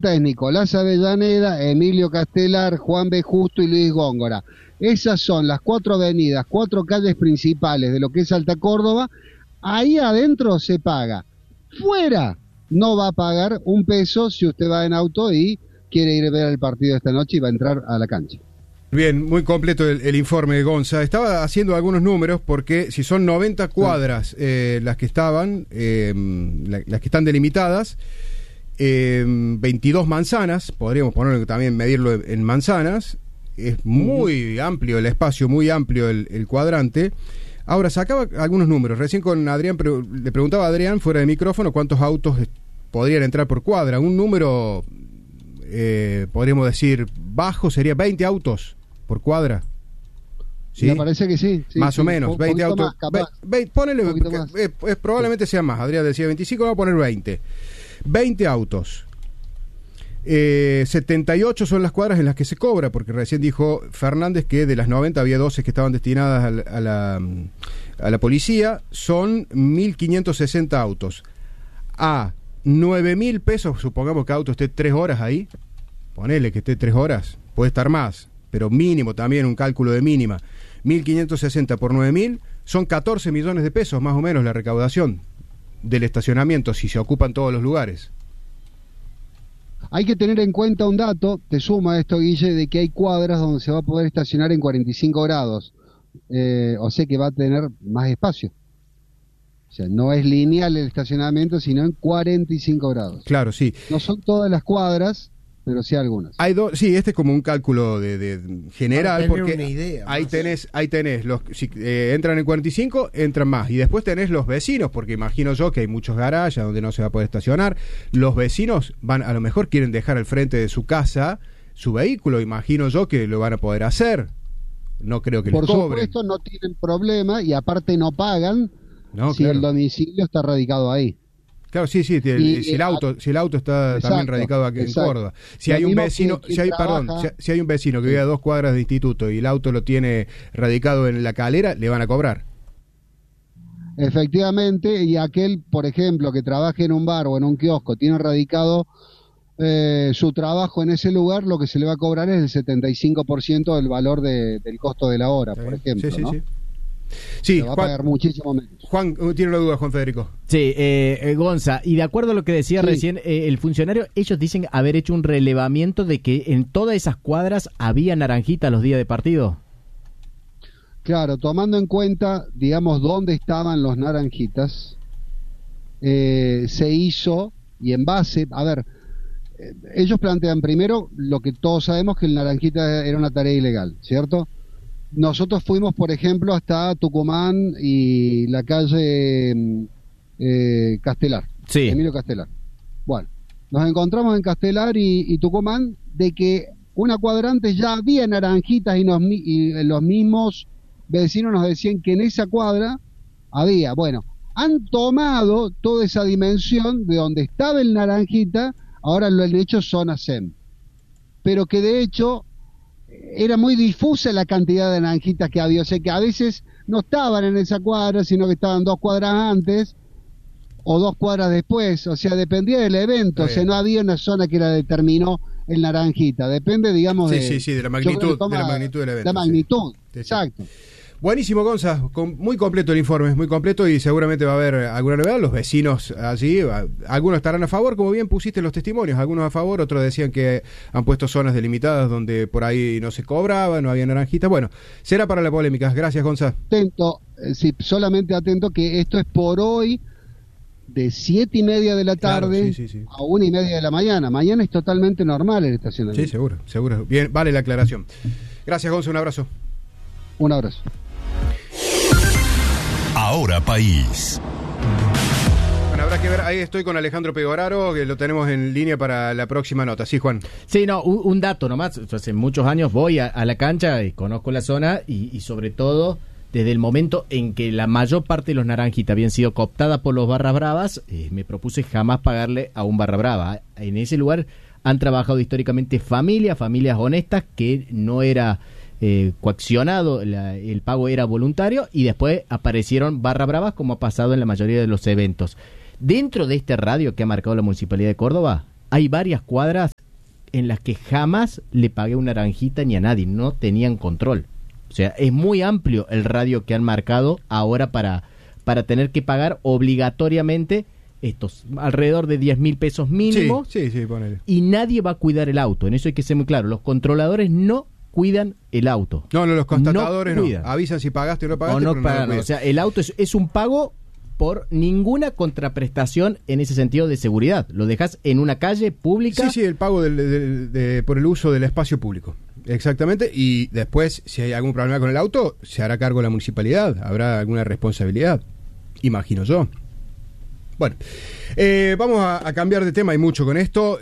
lista es Nicolás Avellaneda, Emilio Castelar, Juan B. Justo y Luis Góngora. Esas son las 4 avenidas, 4 calles principales de lo que es Alta Córdoba. Ahí adentro se paga. Fuera no va a pagar un peso si usted va en auto y quiere ir a ver el partido esta noche y va a entrar a la cancha. Bien, muy completo el informe de Gonza. Estaba haciendo algunos números porque si son 90 cuadras las que estaban, las que están delimitadas, 22 manzanas, podríamos ponerlo también, medirlo en manzanas, es muy amplio el espacio, muy amplio el cuadrante. Ahora, sacaba algunos números. Recién con Adrián, le preguntaba a Adrián fuera de micrófono cuántos autos podrían entrar por cuadra. Un número, podríamos decir, bajo sería 20 autos por cuadra. ¿Sí? Me parece que sí. Más o menos, 20 autos. Ponele, probablemente sea más. Adrián decía 25, vamos a poner 20. 20 autos. 78 son las cuadras en las que se cobra, porque recién dijo Fernández que de las 90 había 12 que estaban destinadas a la policía. Son 1.560 autos. A 9.000 pesos, supongamos que auto esté 3 horas ahí. Ponele que esté 3 horas. Puede estar más, pero mínimo también, un cálculo de mínima. 1.560 por 9.000 son 14 millones de pesos más o menos la recaudación del estacionamiento si se ocupan todos los lugares. Hay que tener en cuenta un dato, te suma esto, Guille, de que hay cuadras donde se va a poder estacionar en 45 grados. O sea que va a tener más espacio. O sea, no es lineal el estacionamiento, sino en 45 grados. Claro, sí. No son todas las cuadras, pero sí algunas. Sí, este es como un cálculo de general, porque una idea, ahí tenés los, si entran en 45, entran más, y después tenés los vecinos, porque imagino yo que hay muchos garajes donde no se va a poder estacionar. Los vecinos a lo mejor quieren dejar al frente de su casa su vehículo, imagino yo que lo van a poder hacer. No creo que les cobren. Por supuesto, no tienen problema y aparte no pagan si el domicilio está radicado ahí. Claro, sí, si el auto está también radicado aquí en Córdoba. Si hay un vecino, si hay un vecino que vive a 2 cuadras de instituto y el auto lo tiene radicado en La Calera, le van a cobrar. Efectivamente, y aquel, por ejemplo, que trabaje en un bar o en un kiosco, tiene radicado su trabajo en ese lugar, lo que se le va a cobrar es el 75% del valor del costo de la hora, por ejemplo, sí, ¿no? Sí. Sí, va a pagar muchísimo menos. Juan, tiene una duda, Juan Federico. Sí, Gonza, y de acuerdo a lo que decía recién el funcionario, ellos dicen haber hecho un relevamiento de que en todas esas cuadras había naranjitas los días de partido. Claro, tomando en cuenta, digamos, dónde estaban los naranjitas, se hizo, y en base, a ver, ellos plantean primero lo que todos sabemos, que el naranjita era una tarea ilegal, ¿cierto? Nosotros fuimos, por ejemplo, hasta Tucumán y la calle Castelar, Emilio Castelar. Bueno, nos encontramos en Castelar y Tucumán de que una cuadra antes ya había naranjitas y los mismos vecinos nos decían que en esa cuadra había. Bueno, han tomado toda esa dimensión de donde estaba el naranjita, ahora lo han hecho zona SEM. Pero que de hecho era muy difusa la cantidad de naranjitas que había, o sea que a veces no estaban en esa cuadra, sino que estaban 2 cuadras antes o 2 cuadras después, o sea, dependía del evento, o sea, no había una zona que determinó el naranjita, depende, digamos, de la magnitud, del evento. La magnitud, sí. Exacto. Buenísimo, Gonza, muy completo el informe, muy completo, y seguramente va a haber alguna novedad. Los vecinos allí, algunos estarán a favor, como bien pusiste los testimonios, algunos a favor, otros decían que han puesto zonas delimitadas donde por ahí no se cobraba, no había naranjitas. Bueno, será para la polémica. Gracias, Gonza. Atento, solamente atento que esto es por hoy, de 7:30 de la tarde a 1:30 de la mañana. Mañana es totalmente normal el estacionamiento. Sí, seguro. Bien, vale la aclaración. Gracias, Gonza, un abrazo. Un abrazo. Ahora País. Bueno, habrá que ver, ahí estoy con Alejandro Pegoraro, que lo tenemos en línea para la próxima nota. Sí, Juan. Sí, no, un dato nomás. Hace muchos años voy a la cancha y conozco la zona y sobre todo desde el momento en que la mayor parte de los naranjitas habían sido cooptadas por los barras bravas, me propuse jamás pagarle a un barra brava. En ese lugar han trabajado históricamente familias honestas, que no era coaccionado, el pago era voluntario, y después aparecieron barra bravas, como ha pasado en la mayoría de los eventos. Dentro de este radio que ha marcado la Municipalidad de Córdoba, hay varias cuadras en las que jamás le pagué una naranjita ni a nadie, no tenían control. O sea, es muy amplio el radio que han marcado ahora para tener que pagar obligatoriamente estos alrededor de 10.000 pesos mínimo. Sí, ponele. Y nadie va a cuidar el auto. En eso hay que ser muy claro. Los controladores no cuidan el auto. No, los constatadores no. Cuidan. Avisan si pagaste o no pagaste. No pagan. O sea, el auto es un pago por ninguna contraprestación en ese sentido de seguridad. Lo dejas en una calle pública. Sí, el pago por el uso del espacio público. Exactamente. Y después, si hay algún problema con el auto, se hará cargo la municipalidad. Habrá alguna responsabilidad. Imagino yo. Bueno, vamos a cambiar de tema, hay mucho con esto.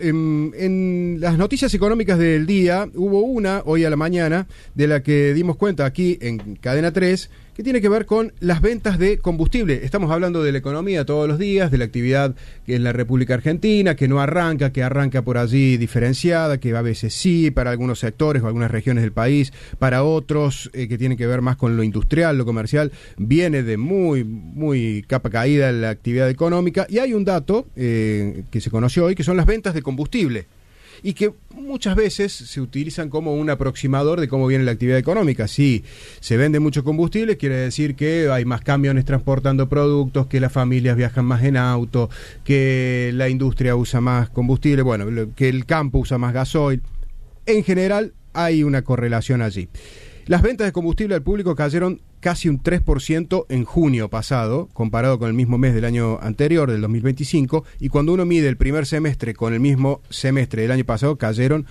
En las noticias económicas del día hubo una, hoy a la mañana, de la que dimos cuenta aquí en Cadena 3, que tiene que ver con las ventas de combustible. Estamos hablando de la economía todos los días, de la actividad que en la República Argentina, que no arranca, que arranca por allí diferenciada, que a veces sí, para algunos sectores o algunas regiones del país, para otros que tienen que ver más con lo industrial, lo comercial, viene de muy capa caída la actividad económica. Y hay un dato que se conoció hoy, que son las ventas de combustible, y que muchas veces se utilizan como un aproximador de cómo viene la actividad económica. Si se vende mucho combustible, quiere decir que hay más camiones transportando productos, que las familias viajan más en auto, que la industria usa más combustible, bueno, que el campo usa más gasoil. En general, hay una correlación allí. Las ventas de combustible al público cayeron casi un 3% en junio pasado, comparado con el mismo mes del año anterior, del 2025, y cuando uno mide el primer semestre con el mismo semestre del año pasado, cayeron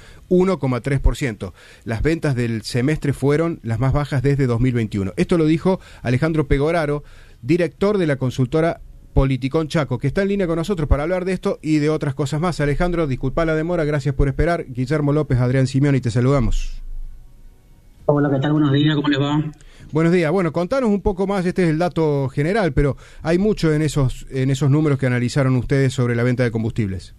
1,3%. Las ventas del semestre fueron las más bajas desde 2021. Esto lo dijo Alejandro Pegoraro, director de la consultora Politicón Chaco, que está en línea con nosotros para hablar de esto y de otras cosas más. Alejandro, disculpa la demora, gracias por esperar. Guillermo López, Adrián Simeoni, te saludamos. Hola, ¿qué tal? Buenos días, ¿cómo les va? Buenos días. Bueno, contanos un poco más, este es el dato general, pero hay mucho en esos números que analizaron ustedes sobre la venta de combustibles.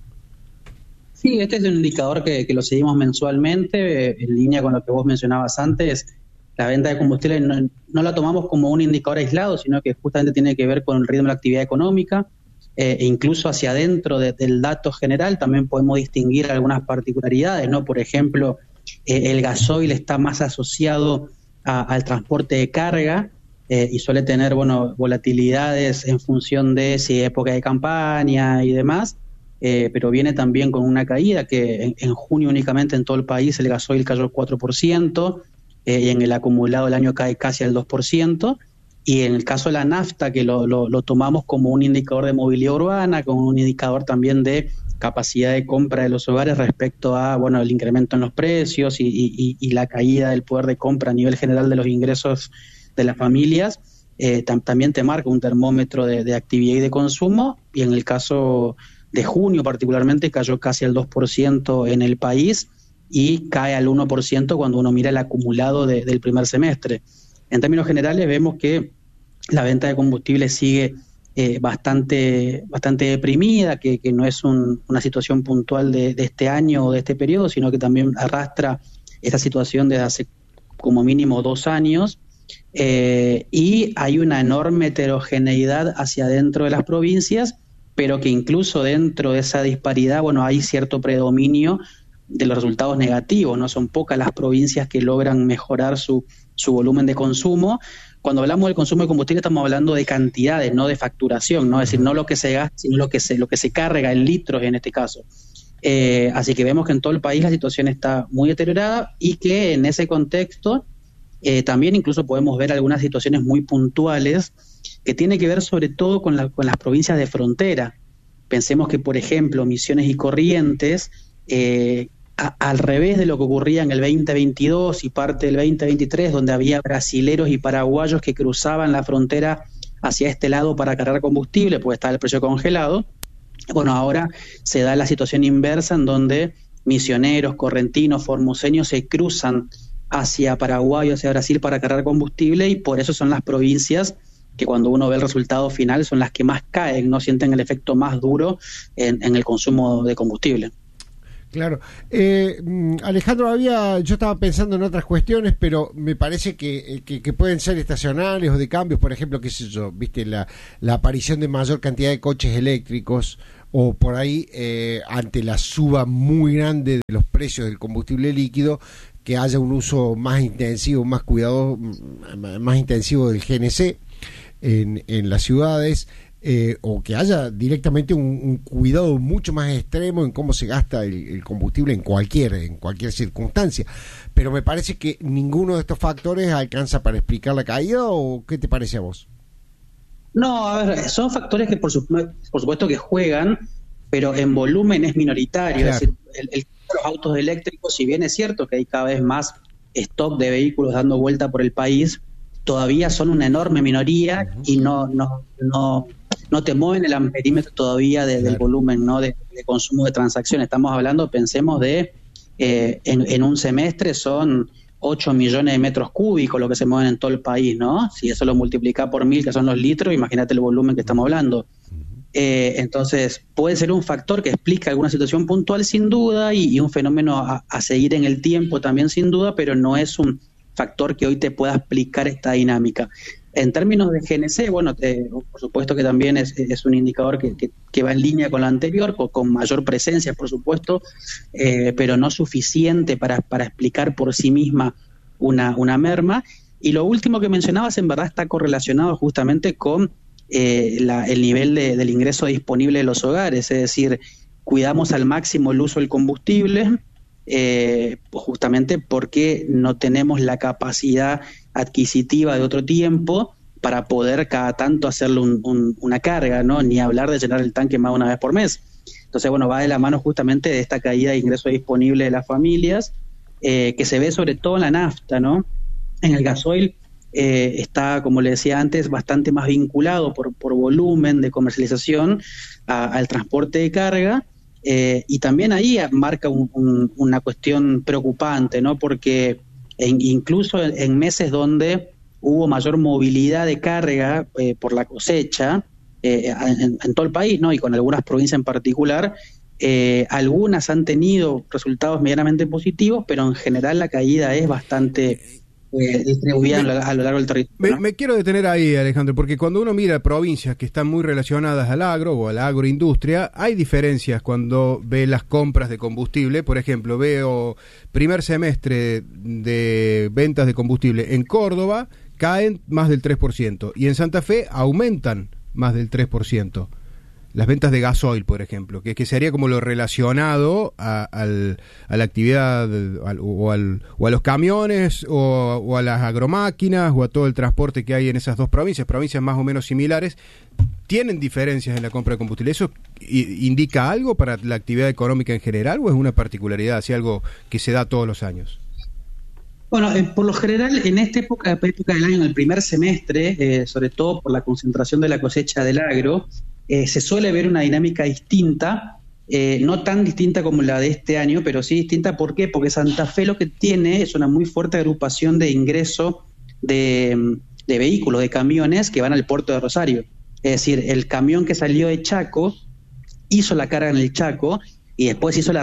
Sí, este es un indicador que lo seguimos mensualmente, en línea con lo que vos mencionabas antes. La venta de combustible no la tomamos como un indicador aislado, sino que justamente tiene que ver con el ritmo de la actividad económica, e incluso hacia adentro del dato general también podemos distinguir algunas particularidades, ¿no? Por ejemplo, el gasoil está más asociado al transporte de carga y suele tener volatilidades en función de si es época de campaña y demás, pero viene también con una caída que en junio únicamente en todo el país el gasoil cayó 4%, y en el acumulado del año cae casi al 2%, y en el caso de la nafta, que lo tomamos como un indicador de movilidad urbana, como un indicador también de capacidad de compra de los hogares respecto a el incremento en los precios y la caída del poder de compra a nivel general de los ingresos de las familias, también te marca un termómetro de actividad y de consumo, y en el caso de junio particularmente cayó casi al 2% en el país y cae al 1% cuando uno mira el acumulado del primer semestre. En términos generales vemos que la venta de combustible sigue bastante deprimida, que no es una situación puntual de este año o de este periodo, sino que también arrastra esta situación desde hace como mínimo 2 años, y hay una enorme heterogeneidad hacia adentro de las provincias, pero que incluso dentro de esa disparidad, hay cierto predominio de los resultados negativos, ¿no? Son pocas las provincias que logran mejorar su volumen de consumo. Cuando hablamos del consumo de combustible estamos hablando de cantidades, no de facturación, ¿no? Es decir, no lo que se gasta, sino lo que se carga en litros en este caso. Así que vemos que en todo el país la situación está muy deteriorada y que en ese contexto también incluso podemos ver algunas situaciones muy puntuales que tienen que ver sobre todo con las provincias de frontera. Pensemos que, por ejemplo, Misiones y Corrientes, al revés de lo que ocurría en el 2022 y parte del 2023, donde había brasileros y paraguayos que cruzaban la frontera hacia este lado para cargar combustible, porque estaba el precio congelado. Ahora se da la situación inversa, en donde misioneros, correntinos, formoseños se cruzan hacia Paraguay o hacia Brasil para cargar combustible, y por eso son las provincias que cuando uno ve el resultado final son las que más caen, no sienten el efecto más duro en el consumo de combustible. Claro. Alejandro, yo estaba pensando en otras cuestiones, pero me parece que pueden ser estacionales o de cambios, por ejemplo, qué sé yo, viste, la aparición de mayor cantidad de coches eléctricos, o por ahí, ante la suba muy grande de los precios del combustible líquido, que haya un uso más intensivo, más cuidado, más intensivo del GNC en las ciudades. O que haya directamente un cuidado mucho más extremo en cómo se gasta el combustible en cualquier circunstancia. Pero me parece que ninguno de estos factores alcanza para explicar la caída, ¿o qué te parece a vos? No, a ver, son factores que por supuesto que juegan, pero en volumen es minoritario. Claro. Es decir, los autos eléctricos, si bien es cierto que hay cada vez más stock de vehículos dando vuelta por el país, todavía son una enorme minoría y no te mueven el amperímetro todavía del volumen, ¿no? de consumo de transacciones. Estamos hablando, pensemos de en un semestre son 8 millones de metros cúbicos lo que se mueven en todo el país, ¿no? Si eso lo multiplica por 1000, que son los litros, imagínate el volumen que estamos hablando. Entonces, puede ser un factor que explica alguna situación puntual sin duda y un fenómeno a seguir en el tiempo también sin duda, pero no es un factor que hoy te pueda explicar esta dinámica. En términos de GNC, bueno, por supuesto que también es un indicador que va en línea con lo anterior, con mayor presencia, por supuesto, pero no suficiente para explicar por sí misma una merma. Y lo último que mencionabas, en verdad, está correlacionado justamente con el nivel del ingreso disponible de los hogares, es decir, cuidamos al máximo el uso del combustible, justamente porque no tenemos la capacidad adquisitiva de otro tiempo para poder cada tanto hacerle una carga, ¿no? Ni hablar de llenar el tanque más de una vez por mes. Entonces, bueno, va de la mano justamente de esta caída de ingreso disponible de las familias, que se ve sobre todo en la nafta, ¿no? En el gasoil está, como le decía antes, bastante más vinculado por volumen de comercialización al transporte de carga. Y también ahí marca una cuestión preocupante, ¿no? Porque incluso en meses donde hubo mayor movilidad de carga por la cosecha en todo el país, ¿no? Y con algunas provincias en particular, algunas han tenido resultados medianamente positivos, pero en general la caída es bastante distribuida a lo largo del territorio, ¿no? Me quiero detener ahí, Alejandro, porque cuando uno mira provincias que están muy relacionadas al agro o a la agroindustria, hay diferencias cuando ve las compras de combustible. Por ejemplo, veo primer semestre de ventas de combustible en Córdoba, caen más del 3%, y en Santa Fe aumentan más del 3%. Las ventas de gasoil, por ejemplo, que sería como lo relacionado a la actividad o a los camiones o a las agromáquinas o a todo el transporte que hay en esas dos provincias más o menos similares. ¿Tienen diferencias en la compra de combustible? ¿Eso indica algo para la actividad económica en general o es una particularidad, así algo que se da todos los años? Bueno, por lo general, en esta época del año, en el primer semestre, sobre todo por la concentración de la cosecha del agro, se suele ver una dinámica distinta, no tan distinta como la de este año, pero sí distinta. ¿Por qué? Porque Santa Fe lo que tiene es una muy fuerte agrupación de ingreso de vehículos, de camiones que van al puerto de Rosario. Es decir, el camión que salió de Chaco hizo la carga en el Chaco y después hizo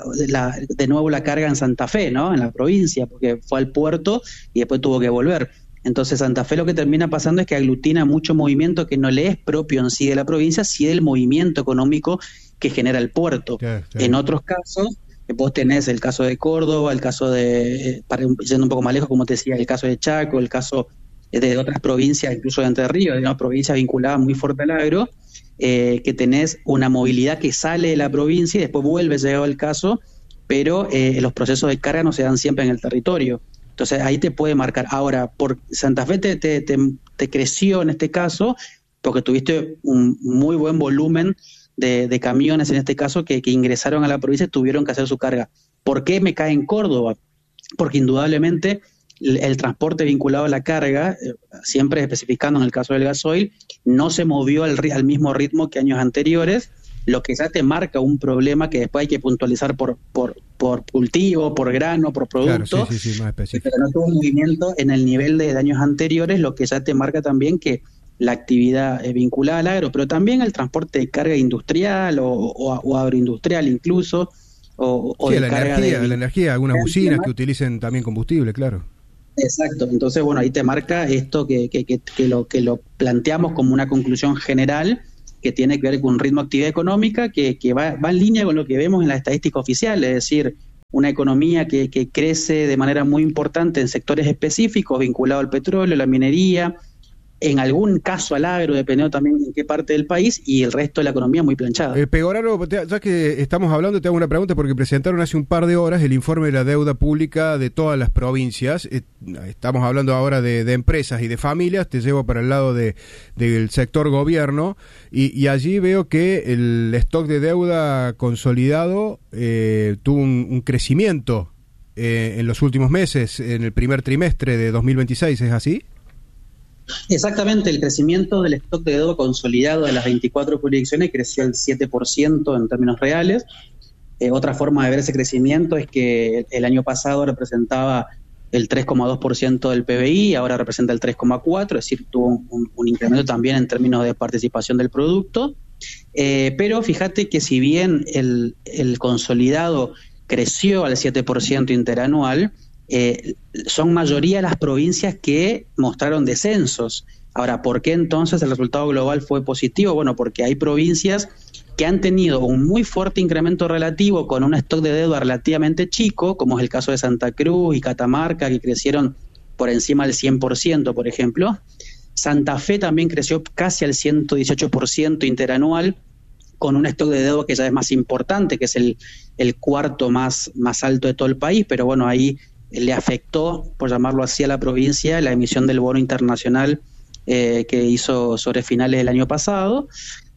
de nuevo la carga en Santa Fe, ¿no? En la provincia, porque fue al puerto y después tuvo que volver. Entonces Santa Fe lo que termina pasando es que aglutina mucho movimiento que no le es propio en sí de la provincia, sí del movimiento económico que genera el puerto. Claro. En otros casos, vos tenés el caso de Córdoba, el caso de, yendo un poco más lejos, como te decía, el caso de Chaco, el caso de otras provincias, incluso de Entre Ríos, de una provincia vinculada muy fuerte al agro, que tenés una movilidad que sale de la provincia y después vuelve, llegado el caso, pero los procesos de carga no se dan siempre en el territorio. Entonces ahí te puede marcar. Ahora, por Santa Fe te creció en este caso porque tuviste un muy buen volumen de camiones en este caso que ingresaron a la provincia y tuvieron que hacer su carga. ¿Por qué me cae en Córdoba? Porque indudablemente el transporte vinculado a la carga, siempre especificando en el caso del gasoil, no se movió al mismo ritmo que años anteriores, lo que ya te marca un problema que después hay que puntualizar por cultivo, por grano, por producto. Claro, sí, más específico. Pero no tuvo un movimiento en el nivel de años anteriores, lo que ya te marca también que la actividad vinculada al agro, pero también el transporte de carga industrial o agroindustrial incluso, o Sí, de la carga energía, algunas usinas que utilicen también combustible, claro. Exacto, entonces bueno, ahí te marca esto que lo planteamos como una conclusión general que tiene que ver con un ritmo de actividad económica que va en línea con lo que vemos en la estadística oficial, es decir, una economía que crece de manera muy importante en sectores específicos vinculados al petróleo, la minería, en algún caso al agro, dependiendo también en qué parte del país, y el resto de la economía muy planchada. Pegoraro, ya que estamos hablando, te hago una pregunta porque presentaron hace un par de horas el informe de la deuda pública de todas las provincias. Estamos hablando ahora de empresas y de familias, te llevo para el lado del sector gobierno, y allí veo que el stock de deuda consolidado tuvo un crecimiento en los últimos meses, en el primer trimestre de 2026, ¿es así? Exactamente, el crecimiento del stock de deuda consolidado de las 24 jurisdicciones creció al 7% en términos reales. Otra forma de ver ese crecimiento es que el año pasado representaba el 3,2% del PBI, ahora representa el 3,4%, es decir, tuvo un incremento también en términos de participación del producto. Pero fíjate que si bien el consolidado creció al 7% interanual, son mayoría las provincias que mostraron descensos. Ahora, ¿por qué entonces el resultado global fue positivo? Bueno, porque hay provincias que han tenido un muy fuerte incremento relativo con un stock de deuda relativamente chico, como es el caso de Santa Cruz y Catamarca, que crecieron por encima del 100%, por ejemplo. Santa Fe también creció casi al 118% interanual, con un stock de deuda que ya es más importante, que es el cuarto más alto de todo el país, pero bueno, ahí le afectó, por llamarlo así, a la provincia la emisión del bono internacional que hizo sobre finales del año pasado.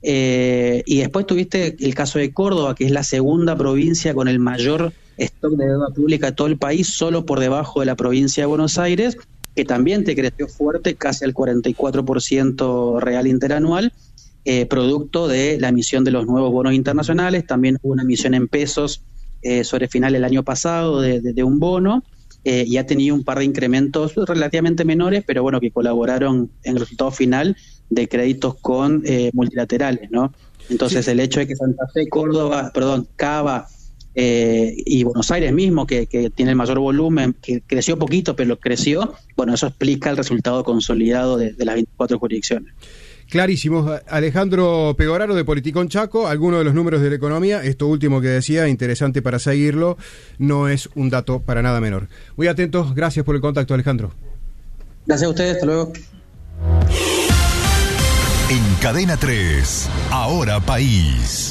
Y después tuviste el caso de Córdoba, que es la segunda provincia con el mayor stock de deuda pública de todo el país, solo por debajo de la provincia de Buenos Aires, que también te creció fuerte, casi al 44% real interanual, producto de la emisión de los nuevos bonos internacionales. También hubo una emisión en pesos sobre final del año pasado de un bono, y ha tenido un par de incrementos relativamente menores, pero bueno, que colaboraron en el resultado final de créditos con multilaterales, ¿no? Entonces, sí, el hecho de que Santa Fe, Cava y Buenos Aires mismo, que tiene el mayor volumen, que creció poquito, pero creció, bueno, eso explica el resultado consolidado de las 24 jurisdicciones. Clarísimo. Alejandro Pegoraro de Politicón Chaco, algunos de los números de la economía, esto último que decía, interesante para seguirlo, no es un dato para nada menor. Muy atentos, gracias por el contacto, Alejandro. Gracias a ustedes, hasta luego. En Cadena 3, Ahora País.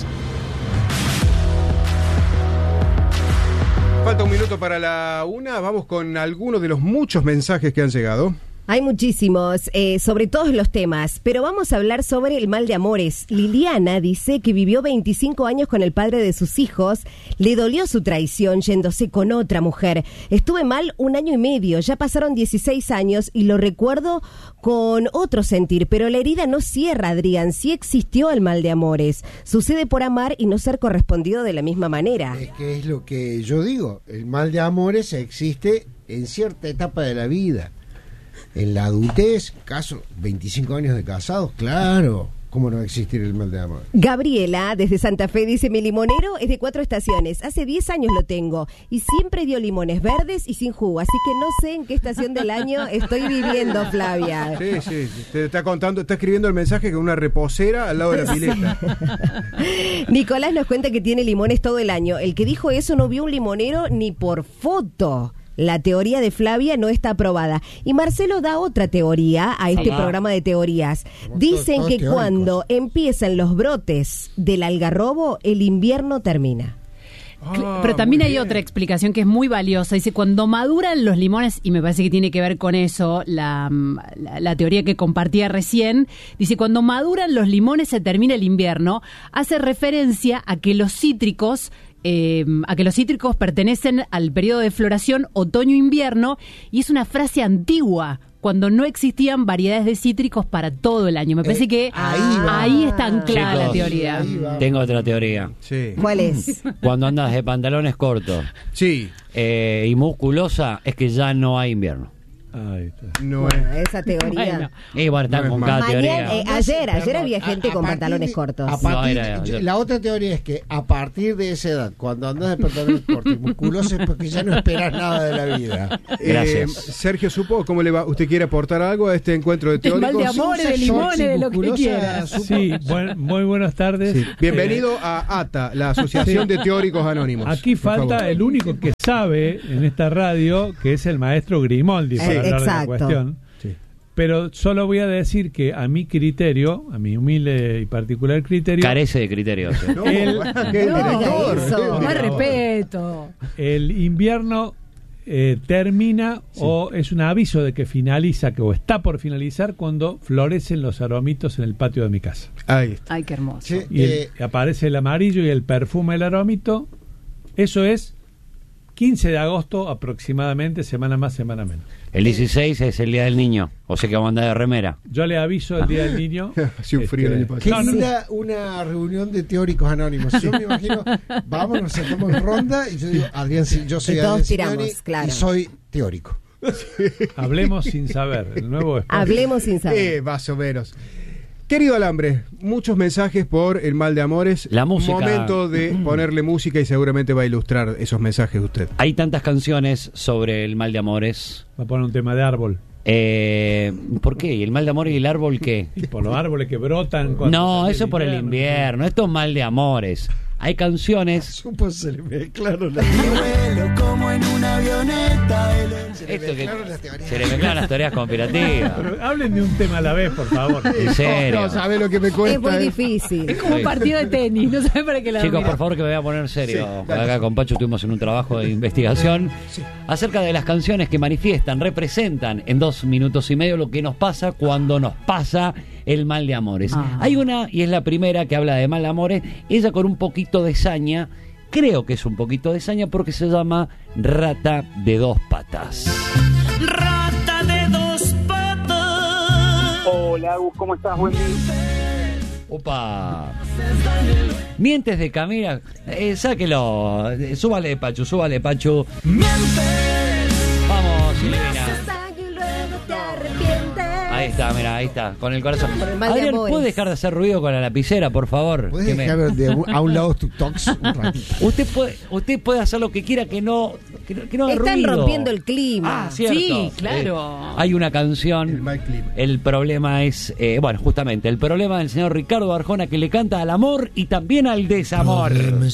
Falta un minuto para la 1, vamos con algunos de los muchos mensajes que han llegado. Hay muchísimos, sobre todos los temas, pero vamos a hablar sobre el mal de amores. Liliana dice que vivió 25 años con el padre de sus hijos, le dolió su traición yéndose con otra mujer. Estuve mal 1 año y medio, ya pasaron 16 años y lo recuerdo con otro sentir, pero la herida no cierra, Adrián, sí existió el mal de amores. Sucede por amar y no ser correspondido de la misma manera. Es que es lo que yo digo, el mal de amores existe en cierta etapa de la vida. En la adultez, caso 25 años de casados, claro, ¿cómo no va a existir el mal de amor? Gabriela, desde Santa Fe, dice, mi limonero es de 4 estaciones, hace 10 años lo tengo, y siempre dio limones verdes y sin jugo, así que no sé en qué estación del año estoy viviendo, Flavia. Sí, te está contando, está escribiendo el mensaje con una reposera al lado de la pileta. Nicolás nos cuenta que tiene limones todo el año, el que dijo eso no vio un limonero ni por foto. La teoría de Flavia no está aprobada. Y Marcelo da otra teoría a este programa de teorías. Dicen que teóricos. Cuando empiezan los brotes del algarrobo, el invierno termina. Pero también hay otra explicación que es muy valiosa. Dice, cuando maduran los limones, y me parece que tiene que ver con eso, la teoría que compartía recién, dice, cuando maduran los limones se termina el invierno, hace referencia a que los cítricos pertenecen al periodo de floración otoño-invierno, y es una frase antigua, cuando no existían variedades de cítricos para todo el año. Me parece que ahí está anclada la teoría. Tengo otra teoría. Sí. ¿Cuál es? Cuando andas de pantalones cortos sí. Y musculosa, es que ya no hay invierno. Ahí está. No Bueno, es. esa teoría. Bueno. Y bueno, están No es con mal. cada teoría. Ayer había gente con partir pantalones de- cortos. a partir No, era- de- la otra teoría es que a partir de esa edad, cuando andas de pantalones cortos y musculosos, es porque ya no esperas nada de la vida. Gracias. Sergio Supo, ¿cómo le va? ¿Usted quiere aportar algo a este encuentro de De mal teóricos? de amores, de limones, de lo que Musculosa, quieras. Sí, muy buenas tardes. Sí. Bienvenido a ATA, la Asociación de Teóricos Anónimos. Aquí Por falta favor. el único que sabe en esta radio, que es el maestro Grimaldi, para hablar de la exacto. cuestión. Sí. Pero solo voy a decir que a mi criterio, a mi humilde y particular criterio, Carece de criterios. No, El- ¿qué No, director? eso. Más respeto. el invierno termina o es un aviso de que finaliza, que o está por finalizar, cuando florecen los aromitos en el patio de mi casa. Ahí está. Ay, qué hermoso. Sí, Y aparece el amarillo y el perfume del aromito. Eso es 15 de agosto aproximadamente, semana más, semana menos. El 16 es el Día del Niño, o sea que vamos a andar de remera. Yo le aviso el Día del Niño. Hacía un frío el año Qué pasado. linda una reunión de teóricos anónimos. Yo me imagino, vamos, nos sentamos en ronda y yo digo, Adrián, yo soy Y todos Adrián tiramos, Signori claro. y soy teórico. Hablemos sin saber. El nuevo espacio. Hablemos sin saber. Más o menos. Querido Alambre, muchos mensajes por el mal de amores. La música. Momento de ponerle música y seguramente va a ilustrar esos mensajes usted. Hay tantas canciones sobre el mal de amores. Va a poner un tema de árbol. ¿Por qué? ¿Y el mal de amores y el árbol qué? Y por los árboles que brotan. cuando No, sale eso por el invierno. Esto es mal de amores. Hay canciones. Supo, se le mezclaron las Esto que las teorías. se le mezclan las teorías conspirativas. Pero hablen de un tema a la vez, por favor. En serio. No, ¿sabe lo que me cuesta? Es muy difícil. Es como un partido de tenis, no sabe para qué lado. Chicos, mirar. por favor, que me voy a poner serio. Acá con Pacho estuvimos en un trabajo de investigación acerca de las canciones que manifiestan, representan en 2 minutos y medio lo que nos pasa cuando nos pasa el mal de amores. Ah. Hay una, y es la primera, que habla de mal de amores, ella con un poquito de saña, creo que es un poquito de saña porque se llama Rata de 2 patas. Rata de 2 patas. Hola, Agus, ¿cómo estás? Buen día. Opa. Mientes de Camila, sáquelo, súbale Pachu, Vamos, Silvina. Ahí está, mira, ahí está, con el corazón. Por el mal de Adrián, amores. ¿puede dejar de hacer ruido con la lapicera, por favor? ¿Puedes Que me- dejar a un lado tus tocs un ratito? Usted puede hacer lo que quiera, que no haga Están ruido. rompiendo el clima. Ah, cierto. Sí, claro. Hay una canción. El mal clima. El problema es, bueno, justamente, el problema del señor Ricardo Arjona, que le canta al amor y también al desamor.